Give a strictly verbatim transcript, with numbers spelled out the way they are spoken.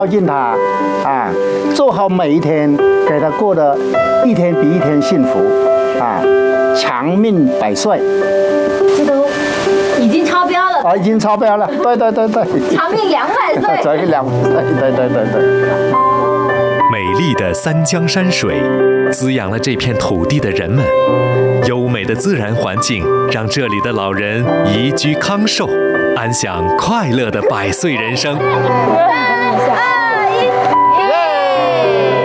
靠近他啊，做好每一天，给他过得一天比一天幸福啊，长命百岁。 这都已经超标了啊，已经超标了，对对对对， 长命两百岁， 长命两百岁，对对对对。 美丽的三江山水滋养了这片土地的人们，优美的自然环境让这里的老人宜居康寿，安享快乐的百岁人生。